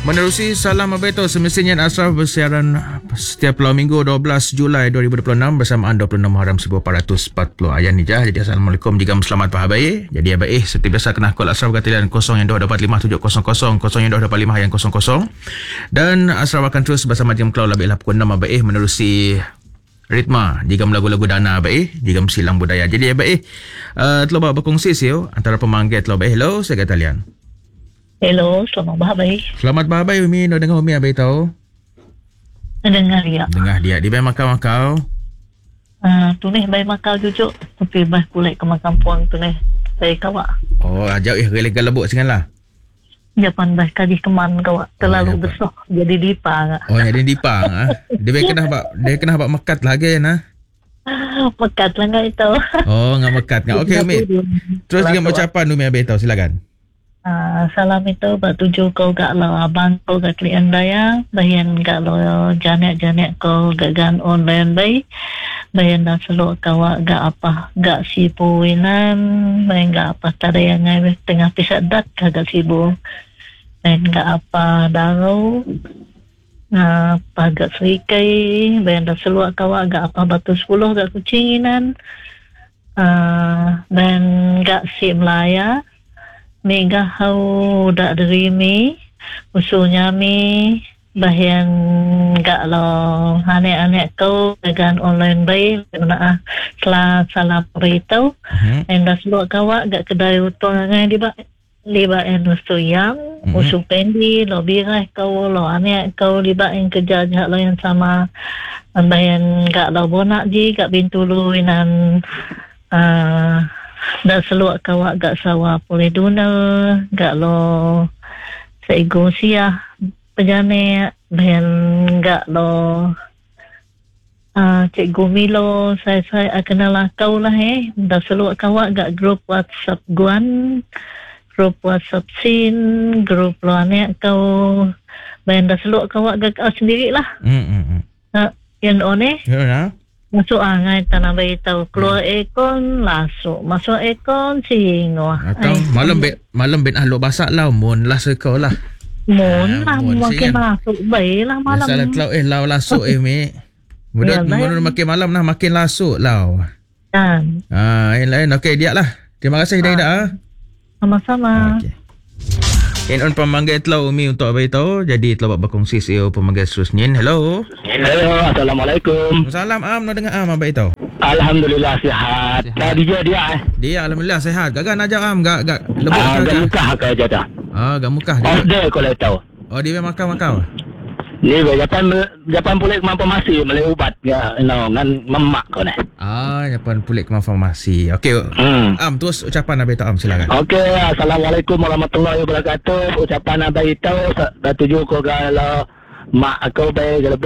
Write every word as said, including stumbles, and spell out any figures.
Menerusi Salam Abaito, semestinya Ashraf bersiaran setiap pulau minggu dua belas Julai dua ribu dua puluh enam bersamaan dua puluh enam Muharram seribu empat ratus empat puluh Ayan Nijah. Jadi Assalamualaikum, jika selamat pahabai. Jadi abai seperti biasa kena call Ashraf katilan kosong yang dua dapat lima tujuh kosong kosong, kosong yang dua dapat lima yang kosong kosong. Dan Ashraf akan terus bersama jam kelau lebih pukul enam abai menerusi ritma jika lagu-lagu dana abai, jika silang budaya. Jadi abai uh, telah berkongsi siu antara pemanggil telah abai. Hello, saya Gatalian. Hello, selamat bahabai. Selamat bahabai Umi, no dengar Umi abai tahu? Dengar dia. Dengar dia. Di bayi makau-makau? Uh, tu ni bayi makau cucuk. Tapi bayi kulit ke makampung tu ni. Bayi kawak. Oh, ajak eh relek galebuk singan lah. Japan bayi kadih keman kawak. Terlalu oh, besar. Jadi dipang. Oh, jadi dipang. ah. Dia bayi kena habak, dia kena habak mekat lagi nah. Mekat lah enggak itu. Oh, enggak mekat enggak. Okey Umi. Terus dengan ucapan Umi abai tahu, silakan. Uh, salam itu buat tuju kau gak lo abang kau gak klien daya bayan gak lo janek-janek kau gak gan online bay bayan dah seluk kau gak apa gak sipuinan bayan gak apa tada yang ngai tengah pisat dak gak sibu bayan gak apa darau uh, apa gak serikai bayan dah seluk kau gak apa batu sepuluh gak kucinginan uh, bayan gak si Melaya Mega hau dak derimi usulnya mi bahayan gak lo anek-anek kau dengan online bayi kena selah salah beritahu uh-huh. Enda seluar kawak gak kedai utang ngai liba liba enustu yang uh-huh. Usul pendi lo birai kau lo anek kau liba yang kerja jak lo yang sama bahayan gak lo bonak ji gak bintulu inan uh, dah seluak kawak gak sawah boleh duna gak lo seigo siah penjane bayan gak lo uh, cikgu Milo saya saya akan lah kau lah eh dah seluak kawak gak grup WhatsApp guan grup WhatsApp sin grup lo anek kau bayan dah seluak kawak gak kau sendiri lah mm, mm, mm. Uh, yang one ya masuk angai tanah bayi tahu keluar hmm. ekon lasuk masuk ekon singo atau malam bet malam bet ah lo basak lah mun lah sekau lah mun lah makin masuk bayi lah malam salah kelau eh lau lasuk eh mi mudah mun makin malam lah makin lasuk lau kan ah lain okey dia lah terima kasih dah dah sama-sama okey. In on pemanggil telah Umi untuk abai tahu. Jadi telah buat berkongsi C E O pemanggil seterusnya. Hello. Hello, Assalamualaikum. Salam am, nak dengar am abai tahu. Alhamdulillah sihat. Tadi dia dia eh. Dia alhamdulillah sihat. Gak nak ajak am, gak gak lebut ah, ke? Gak mukah ke aja dah. Ah, gak mukah dia. Oh, dia kalau tahu. Oh, dia makan-makan. Ni Japan Japan pulih kemampu masih melih ubat ya, no, ngan memak kau ni. Ah, Japan pulih kemampu masih. Okey. Hmm. Am, terus ucapan abai tahu am, silakan. Okey, Assalamualaikum warahmatullahi wabarakatuh. Ucapan abai tahu dah tuju ko kalau mak aku baik